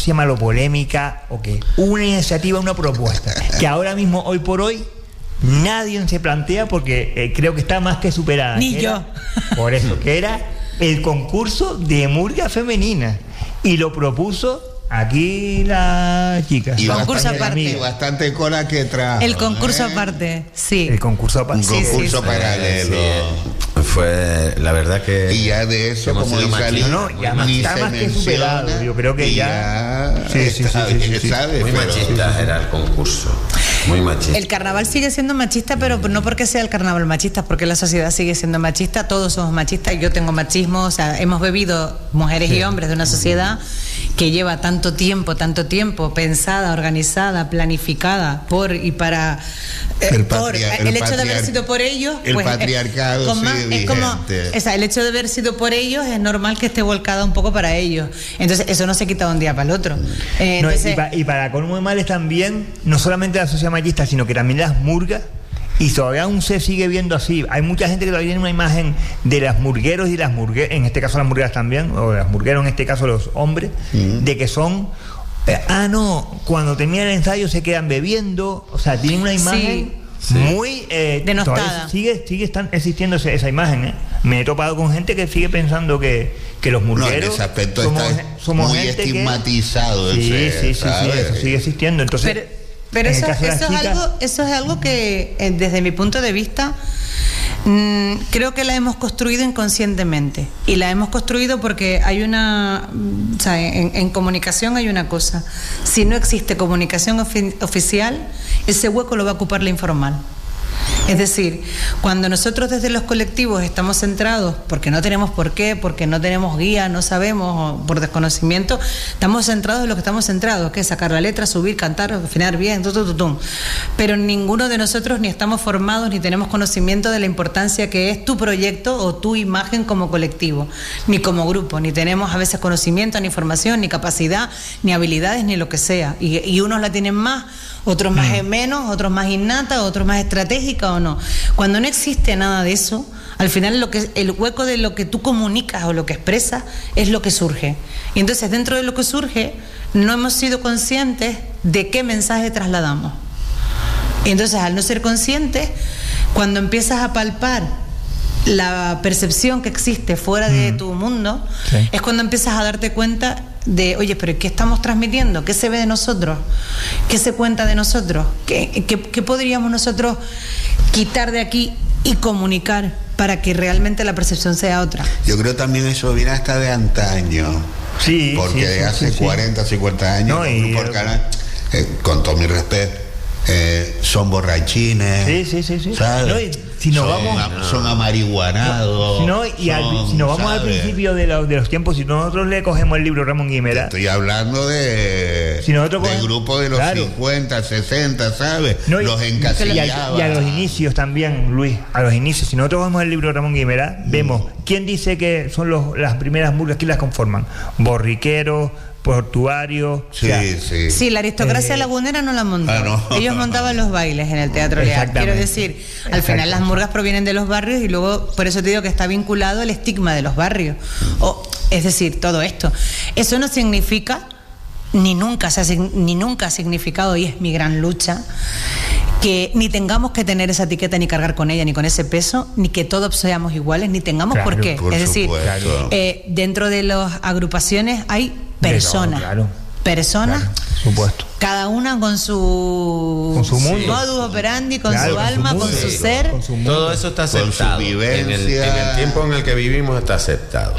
sé, malo polémica o qué, una iniciativa, una propuesta, que ahora mismo, hoy por hoy, nadie se plantea porque creo que está más que superada. Ni yo. Por eso, que era el concurso de murga femenina. Y lo propuso aquí la chica. Y concurso aparte. Y bastante cola que trajo. El concurso aparte, sí. El concurso aparte. Un concurso paralelo. Sí. Fue, la verdad que... Y ya de eso, como dice Ali, está más que superado. Yo creo que ya... Sí. Muy machista era el concurso. Muy machista. El carnaval sigue siendo machista, pero no porque sea el carnaval machista, porque la sociedad sigue siendo machista, todos somos machistas, yo tengo machismo, o sea, hemos bebido mujeres y hombres de una sociedad que lleva tanto tiempo pensada, organizada, planificada por y para el hecho de haber sido por ellos, el pues, patriarcado es como el hecho de haber sido por ellos es normal que esté volcada un poco para ellos, entonces eso no se quita de un día para el otro. Y para colmo de males también, no solamente la sociedad machista, sino que también las murgas, y todavía aún se sigue viendo así. Hay mucha gente que todavía tiene una imagen de las murgueros y las murgueras, en este caso las murgueras también, o las murgueros en este caso los hombres, de que son cuando termina el ensayo se quedan bebiendo, o sea, tienen una imagen muy denostada. Sigue existiendo esa imagen, Me he topado con gente que sigue pensando que los murgueros en ese aspecto somos muy gente estigmatizado. Sí, eso sigue existiendo. Entonces, pero eso es algo que desde mi punto de vista creo que la hemos construido inconscientemente, y la hemos construido porque hay en comunicación hay una cosa: si no existe comunicación oficial, ese hueco lo va a ocupar la informal. Es decir, cuando nosotros desde los colectivos estamos centrados, porque no tenemos por qué, porque no tenemos guía, no sabemos, o por desconocimiento, estamos centrados en lo que estamos centrados, que es sacar la letra, subir, cantar, afinar bien, pero ninguno de nosotros ni estamos formados ni tenemos conocimiento de la importancia que es tu proyecto o tu imagen como colectivo, ni como grupo, ni tenemos a veces conocimiento, ni formación, ni capacidad, ni habilidades, ni lo que sea, y unos la tienen más, otros más menos, otros más innata, otros más estratégica o no. Cuando no existe nada de eso, al final el hueco de lo que tú comunicas o lo que expresas es lo que surge. Y entonces dentro de lo que surge no hemos sido conscientes de qué mensaje trasladamos. Y entonces al no ser conscientes, cuando empiezas a palpar la percepción que existe fuera de tu mundo, es cuando empiezas a darte cuenta de, oye, pero ¿qué estamos transmitiendo? ¿Qué se ve de nosotros? ¿Qué se cuenta de nosotros? ¿Qué podríamos nosotros quitar de aquí y comunicar para que realmente la percepción sea otra? Yo creo también eso viene hasta de antaño. Sí. Porque hace 40, 50 años, con todo mi respeto, son borrachines. Sí. ¿Sabes? Son amariguanados. Si nos vamos al principio de los tiempos, si nosotros le cogemos el libro Ramón Guimerá. Estoy hablando del grupo de los 50, 60, ¿sabes? Los encasillaban. Y a los inicios también, Luis, si nosotros vemos el libro Ramón Guimerá, vemos quién dice que son las primeras murgas, quién las conforman. Borriqueros, portuarios. Sí, la aristocracia lagunera no la montó. Ellos montaban los bailes en el Teatro Leal. Quiero decir, al final las murgas provienen de los barrios, y luego, por eso te digo que está vinculado el estigma de los barrios. Es decir, todo esto. Eso no significa, ni nunca ha significado, y es mi gran lucha, que ni tengamos que tener esa etiqueta, ni cargar con ella, ni con ese peso, ni que todos seamos iguales, ni tengamos por qué. Es decir, dentro de las agrupaciones hay personas. Personas, supuesto. Cada una con su mundo, modus operandi, con su alma, con su ser. Todo eso está aceptado. Con su vivencia. En el tiempo en el que vivimos está aceptado.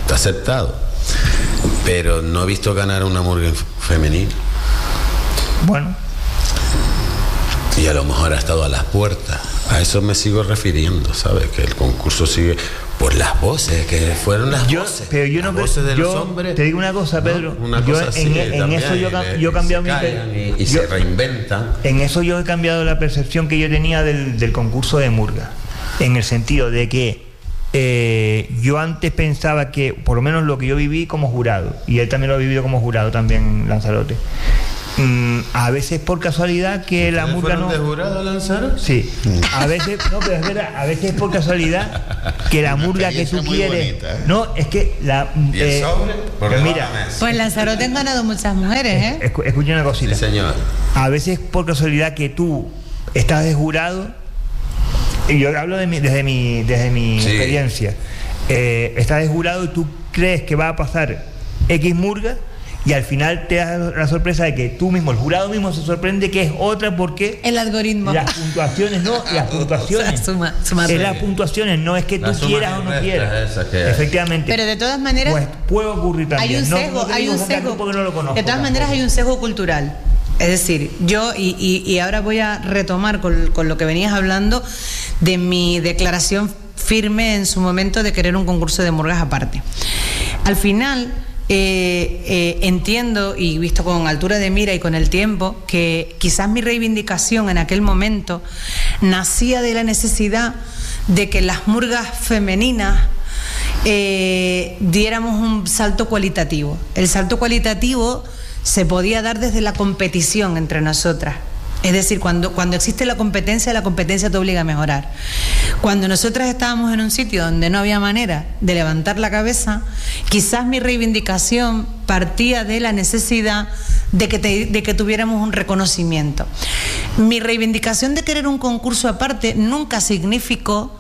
Pero no he visto ganar una murga femenina. Bueno. Y a lo mejor ha estado a las puertas. A eso me sigo refiriendo, ¿sabes? Que el concurso sigue por las voces, que fueron las voces. Pero yo no las voces de los hombres. Te digo una cosa, Pedro. Una cosa así, en eso yo he cambiado se reinventan. En eso yo he cambiado la percepción que yo tenía del concurso de murga. En el sentido de que yo antes pensaba que, por lo menos lo que yo viví como jurado, y él también lo ha vivido como jurado también, Lanzarote, a veces por casualidad que la murga no... ¿De jurado, Lanzaro? Sí. A veces, no, pero es verdad, a veces es por casualidad que la murga que tú quieres... Bonita, ¿eh? No, es que la... ¿Y el sobre? Pues mira, pues Lanzarote han ganado muchas mujeres, ¿eh? Escucha una cosita. Sí, señor. A veces por casualidad que tú estás de jurado, y yo hablo desde mi sí. experiencia, estás de jurado y tú crees que va a pasar X murga, y al final te da la sorpresa de que tú mismo, el jurado mismo se sorprende que es otra, porque el algoritmo, las puntuaciones, no, las puntuaciones, suma es las puntuaciones, no es que tú quieras o no quieras. Efectivamente. Pero de todas maneras, pues puede ocurrir también. Hay un sesgo, hay un sesgo porque no lo conozco. De todas tampoco. Maneras hay un sesgo cultural. Es decir, yo, y ahora voy a retomar con lo que venías hablando de mi declaración firme en su momento de querer un concurso de murgas aparte. Al final, entiendo, y visto con altura de mira y con el tiempo, que quizás mi reivindicación en aquel momento nacía de la necesidad de que las murgas femeninas diéramos un salto cualitativo. El salto cualitativo se podía dar desde la competición entre nosotras. Es decir, cuando existe la competencia te obliga a mejorar. Cuando nosotras estábamos en un sitio donde no había manera de levantar la cabeza, quizás mi reivindicación partía de la necesidad de que tuviéramos un reconocimiento. Mi reivindicación de querer un concurso aparte nunca significó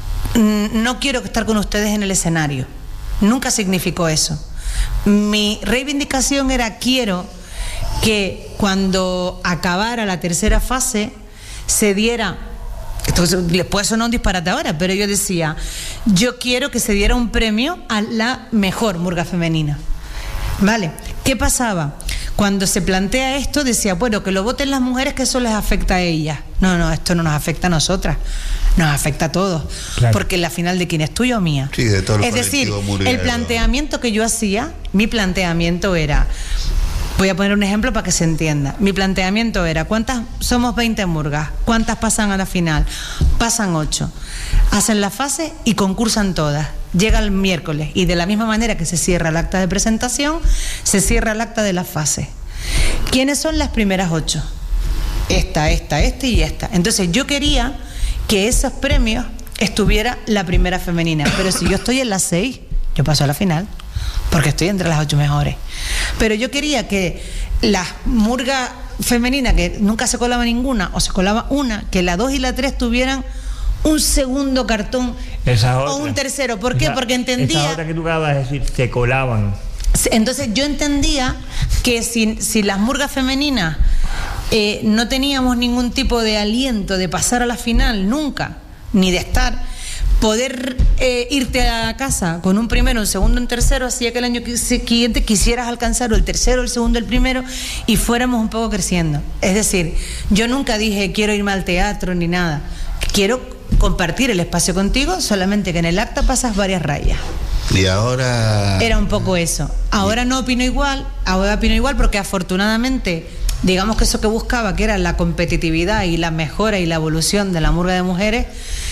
no quiero estar con ustedes en el escenario. Nunca significó eso. Mi reivindicación era quiero que cuando acabara la tercera fase se diera, entonces les puede sonar un disparate ahora, pero yo decía, yo quiero que se diera un premio a la mejor murga femenina. ¿Vale? ¿Qué pasaba? Cuando se plantea esto, decía, bueno, que lo voten las mujeres, que eso les afecta a ellas. No, esto no nos afecta a nosotras, nos afecta a todos. Claro. Porque la final de quién es tuya o mía. Sí, de todo el es decir, el planteamiento que yo hacía, mi planteamiento era, voy a poner un ejemplo para que se entienda. Mi planteamiento era, somos 20 murgas, ¿cuántas pasan a la final? Pasan 8. Hacen la fase y concursan todas. Llega el miércoles y de la misma manera que se cierra el acta de presentación, se cierra el acta de la fase. ¿Quiénes son las primeras 8? Esta y esta. Entonces yo quería que esos premios estuviera la primera femenina, pero si yo estoy en las 6, yo paso a la final, porque estoy entre las 8 mejores. Pero yo quería que la murga femenina, que nunca se colaba ninguna, o se colaba una, que la 2 y la 3 tuvieran un segundo cartón o un tercero. ¿Por qué? Porque entendía... Esa otra que tú acabas de decir, se colaban. Entonces yo entendía que si las murgas femeninas no teníamos ningún tipo de aliento de pasar a la final, nunca, ni de estar... Poder irte a casa con un primero, un segundo, un tercero, hacía que el año siguiente quisieras alcanzar el tercero, el segundo, el primero, y fuéramos un poco creciendo. Es decir, yo nunca dije quiero irme al teatro ni nada. Quiero compartir el espacio contigo, solamente que en el acta pasas varias rayas. Y ahora... Era un poco eso. Ahora no opino igual, porque afortunadamente, digamos que eso que buscaba, que era la competitividad y la mejora y la evolución de la murga de mujeres,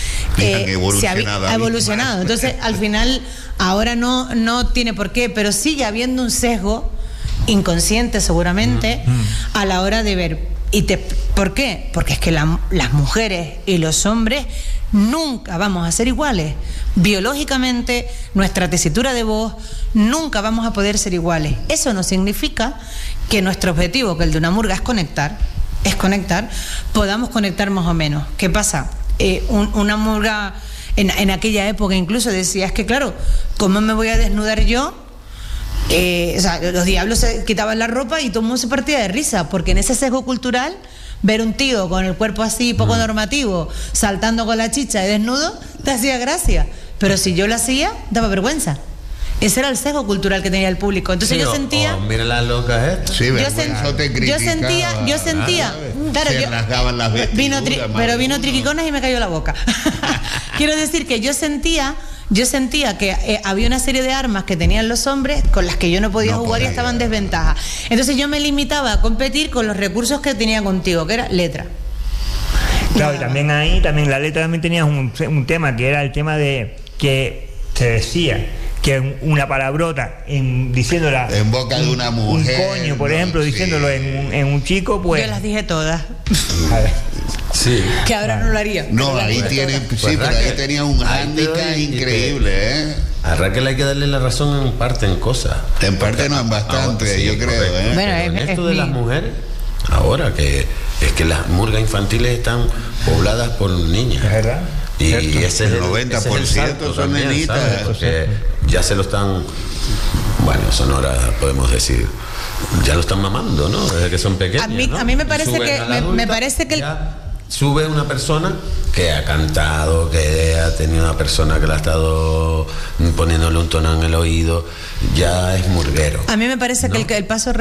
se ha evolucionado. Entonces, al final, ahora no tiene por qué, pero sigue habiendo un sesgo inconsciente seguramente a la hora de ver. ¿Por qué? Porque es que las mujeres y los hombres nunca vamos a ser iguales. Biológicamente, nuestra tesitura de voz, nunca vamos a poder ser iguales. Eso no significa que nuestro objetivo, que el de una murga es conectar, podamos conectar más o menos. ¿Qué pasa? Una murga en aquella época incluso decía, es que claro, ¿cómo me voy a desnudar yo? O sea, los diablos se quitaban la ropa y todo el mundo se partía de risa, porque en ese sesgo cultural, ver un tío con el cuerpo así poco normativo, saltando con la chicha y desnudo, te hacía gracia, pero si yo lo hacía, daba vergüenza. Ese era el sesgo cultural que tenía el público. Entonces sí, yo sentía... mira las locas estas. Sí, yo sentía... Claro, se rasgaban las vestiduras. Pero vino Triquicones y me cayó la boca. Quiero decir que yo sentía que había una serie de armas que tenían los hombres con las que yo no podía jugar y estaban en desventaja. Entonces yo me limitaba a competir con los recursos que tenía contigo, que era letra. Claro, y también ahí, la letra también tenía un tema, que era el tema de que se decía que una palabrota diciéndola en boca de una mujer, un coño, por ejemplo, diciéndolo en un chico, pues yo las dije todas. A ver. Sí. Que ahora no lo haría. No, ahí tiene, pues sí, pero ahí tenía un hándicap increíble, ¿eh? A Raquel hay que darle la razón en parte, en cosas. En parte no, en bastante, sí, yo creo, ¿eh? Bueno, esto de las mujeres, ahora que es que las murgas infantiles están pobladas por niñas. Es verdad. Y ese es el 90% son nenitas. Porque ya se lo están, bueno, Sonora podemos decir, ya lo están mamando, ¿no? Desde que son pequeños. A mí me parece que me parece que sube una persona que ha cantado, que ha tenido una persona que le ha estado poniéndole un tono en el oído, ya es murguero. A mí me parece, ¿no?, que el paso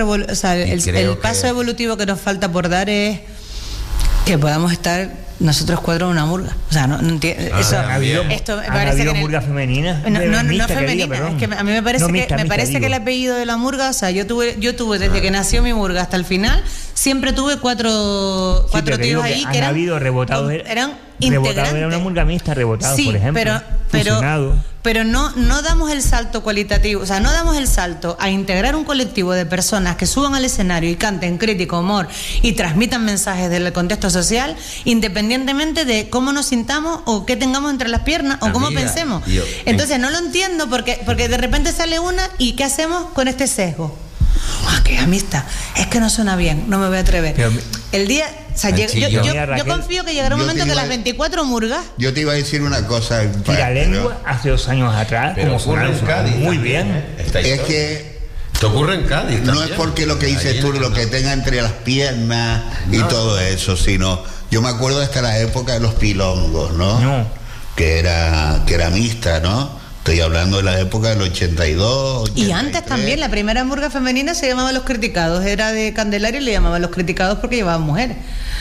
paso evolutivo que nos falta por dar es que podamos estar nosotros cuatro en una murga. O sea, no entiendo. Esto me parece que murga femenina. No femenina. Es que a mí me parece que el apellido de la murga, o sea, yo tuve desde que nació mi murga hasta el final, siempre tuve cuatro tíos ahí que eran rebotados. Eran integrantes. Era una murga mixta, rebotados, sí, por ejemplo. Pero no damos el salto cualitativo, o sea, no damos el salto a integrar un colectivo de personas que suban al escenario y canten crítico, humor y transmitan mensajes del contexto social, independientemente de cómo nos sintamos o qué tengamos entre las piernas o cómo pensemos. Entonces no lo entiendo porque de repente sale una y ¿qué hacemos con este sesgo? Que amistad, es que no suena bien, no me voy a atrever. Pero, el día, o sea, yo confío que llegará un momento que las 24 murgas. Yo te iba a decir una cosa. Tira lengua, hace 2 años atrás, pero como ocurre en Cádiz. Muy bien. Es que te ocurre en Cádiz. No es porque lo que dices tú, lo que tenga entre las piernas y todo eso, sino yo me acuerdo hasta la época de los pilongos, ¿no? Que era mixta, ¿no? Estoy hablando de la época del 82, 83. Y antes también, la primera murga femenina se llamaba Los Criticados, era de Candelaria y le llamaban Los Criticados porque llevaban mujeres.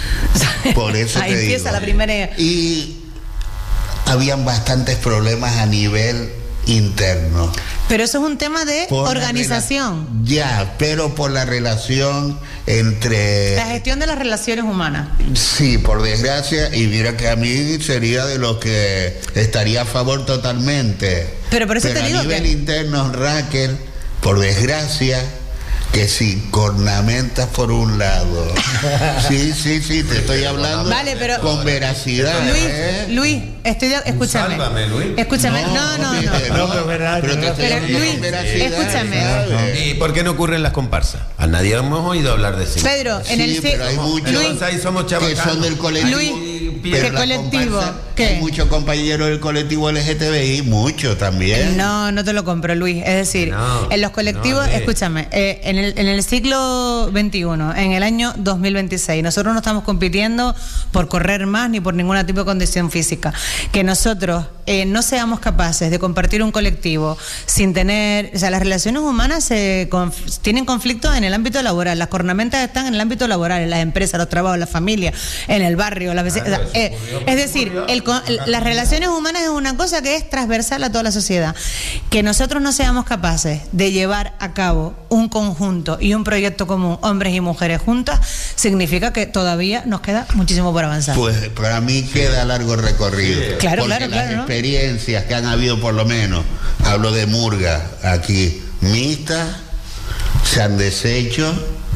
Por eso ahí empieza la primera. Y habían bastantes problemas a nivel interno. Pero eso es un tema de organización. Pero por la relación entre... La gestión de las relaciones humanas. Sí, por desgracia, y mira que a mí sería de los que estaría a favor totalmente. Pero por eso te digo a nivel interno, Raquel, por desgracia, que si cornamentas por un lado. Sí, te estoy hablando con veracidad. Luis, escúchame. Sálvame, Luis. Escúchame. No, pero te estoy Luis, con veracidad. Escúchame. ¿Y por qué no ocurren las comparsas? A nadie hemos oído hablar de eso. Pedro, pero hay muchos que son del colectivo. Luis, ¿qué colectivo? ¿Qué? Hay muchos compañeros del colectivo LGTBI, muchos también. No te lo compro, Luis. Es decir, en los colectivos, escúchame, en el siglo XXI, en el año 2026, nosotros no estamos compitiendo por correr más ni por ningún tipo de condición física. Que nosotros no seamos capaces de compartir un colectivo sin tener... O sea, las relaciones humanas tienen conflictos en el ámbito laboral. Las cornamentas están en el ámbito laboral, en las empresas, los trabajos, la familia, en el barrio, las vecinas. Es decir, las relaciones humanas es una cosa que es transversal a toda la sociedad. Que nosotros no seamos capaces de llevar a cabo un conjunto y un proyecto común, hombres y mujeres juntas, significa que todavía nos queda muchísimo por avanzar. Pues para mí queda largo recorrido. Claro, las experiencias que han habido, por lo menos, hablo de murga aquí, mixtas, se han deshecho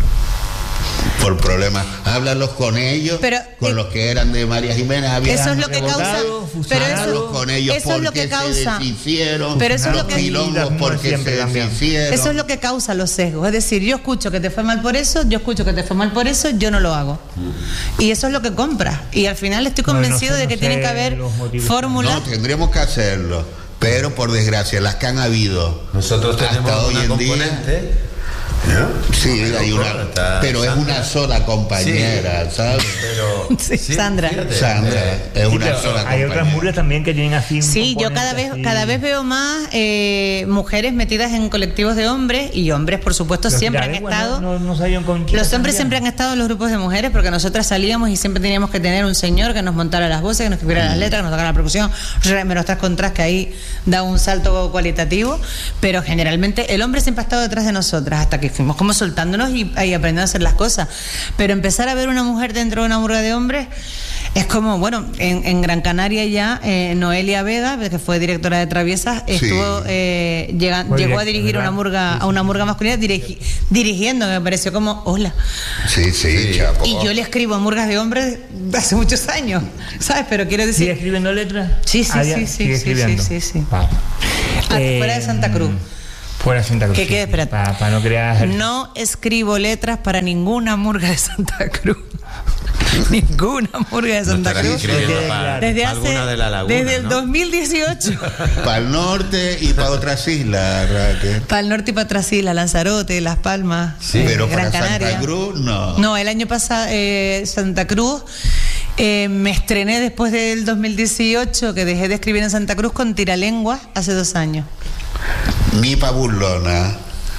por problemas. Háblalos con ellos, con los que eran de María Jiménez. Eso es lo que causa. Pero con ellos eso es lo que causa. Se deshicieron. Pero eso es lo que porque se deshicieron. Eso es lo que causa los sesgos. Es decir, yo escucho que te fue mal por eso, yo no lo hago. Y eso es lo que compras. Y al final estoy convencido de que tienen que haber fórmulas. No, tendremos que hacerlo. Pero por desgracia, las que han habido nosotros tenemos hasta hoy en día. Sí, hay pero es una sola compañera, ¿sabes? Sandra es una sola compañera. Hay otras murgas también que tienen así. Sí, yo cada vez veo más mujeres metidas en colectivos de hombres, y hombres, por supuesto, siempre han estado. Los hombres siempre han estado en los grupos de mujeres, porque nosotras salíamos y siempre teníamos que tener un señor que nos montara las voces, que nos escribiera las letras, que nos tocara la percusión, menos tras contras, que ahí da un salto cualitativo. Pero generalmente el hombre siempre ha estado detrás de nosotras, hasta que fuimos como soltándonos y aprendiendo a hacer las cosas. Pero empezar a ver una mujer dentro de una murga de hombres es como, bueno, en Gran Canaria ya Noelia Vega, que fue directora de Traviesas, estuvo llegó a dirigir a una murga masculina dirigiendo, me pareció como, hola. Sí, chapo. Y yo le escribo a murgas de hombres hace muchos años, ¿sabes? Pero quiero decir... ¿Sigue escribiendo letras? Sí. Fuera de Santa Cruz. Fuera de Santa Cruz. ¿Qué queda? Espérate. Para no crear... No escribo letras para ninguna murga de Santa Cruz. Ninguna murga de Santa Cruz. Desde el 2018. Para el norte y para otras islas, Raquel. Para el norte y para otras islas, Lanzarote, Las Palmas, pero Gran para Canaria. Santa Cruz no. No, el año pasado Santa Cruz me estrené después del 2018, que dejé de escribir en Santa Cruz, con Tiralenguas hace 2 años. Ni pa' burlona.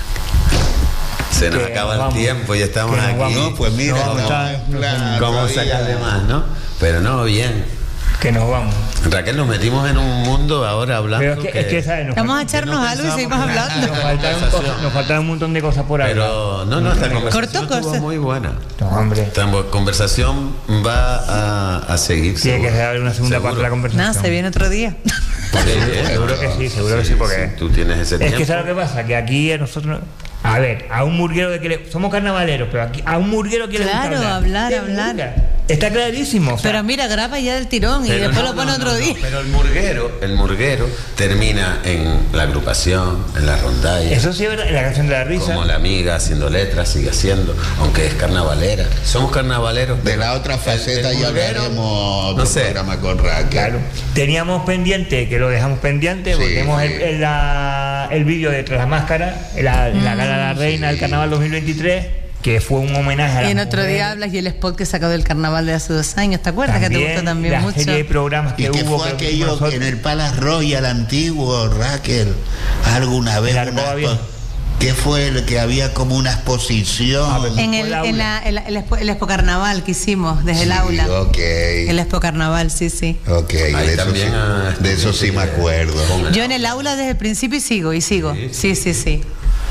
Se nos acaba el tiempo y estamos aquí. No, pues mira, ¿Cómo sacarle más, no? Pero no, bien. Que nos vamos. Raquel, nos metimos en un mundo ahora hablando. Pero es que ¿sabes? Vamos a echarnos algo y seguimos hablando. Nos faltan un montón de cosas por ahí. Pero no, esta conversación estuvo muy buena. No, hombre. Esta conversación va a seguir. Tiene que ser una segunda parte de la conversación. Nada, se viene otro día. Seguro que sí, porque tú tienes ese tiempo. Es que ¿sabes lo que pasa? Que aquí a nosotros... A ver, a un murguero de que somos carnavaleros, pero aquí a un murguero quiere hablar. Está clarísimo. O sea, pero mira, graba ya del tirón y después lo pone otro día. Pero el murguero termina en la agrupación, en la rondalla. Eso sí es verdad, en la canción de la risa. Como la amiga haciendo letras, sigue haciendo, aunque es carnavalera. Somos carnavaleros. De la otra faceta ya hablaremos no sé. Programa con Raquel. Claro. Teníamos pendiente, que lo dejamos pendiente, porque tenemos el vídeo de Tras la Máscara, la gala de la reina del carnaval 2023, que fue un homenaje a la Y en otro día hablas y el spot que sacó del carnaval de hace 2 años, ¿te acuerdas? También, que te gustó también mucho. La serie de programas que hubo. Fue aquello en el Palace Royal antiguo, Raquel, alguna vez. ¿Qué fue el que había como una exposición? En el Expo Carnaval que hicimos desde el aula. Okay. El Expo Carnaval, sí. Ok, de eso sí me acuerdo. Yo en el aula desde el principio y sigo. Sí.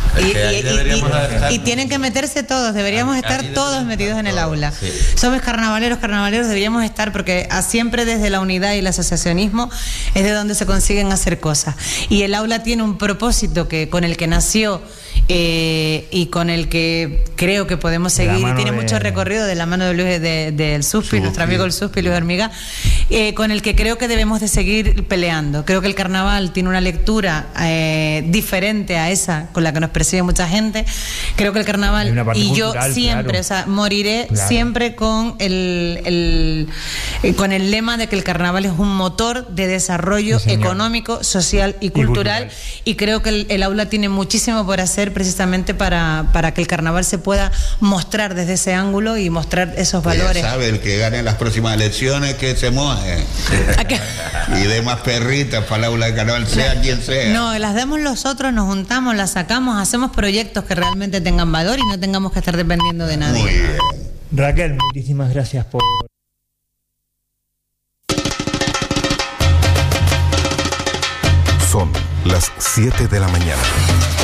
Y tienen que meterse todos, deberíamos estar todos metidos en el aula. Sí. Somos carnavaleros, deberíamos estar, porque siempre desde la unidad y el asociacionismo es de donde se consiguen hacer cosas. Y el aula tiene un propósito con el que nació y con el que creo que podemos seguir, y tiene mucho recorrido de la mano de Luis del Suspi, nuestro amigo el Suspi, Luis Hormiga, con el que creo que debemos de seguir peleando. Creo que el carnaval tiene una lectura diferente a esa con la que nos percibe mucha gente. Creo que el carnaval, y yo siempre, moriré siempre con el lema de que el carnaval es un motor de desarrollo económico, social y cultural, y creo que el aula tiene muchísimo por hacer precisamente para que el carnaval se pueda mostrar desde ese ángulo y mostrar esos valores. Ya sabe, el que gane las próximas elecciones que se moje y dé más perritas para el aula de carnaval, sea quien sea. No, las demos nosotros, nos juntamos, las sacamos, hacemos proyectos que realmente tengan valor y no tengamos que estar dependiendo de nadie. Muy bien. Raquel, muchísimas gracias por... Son las 7 de la mañana.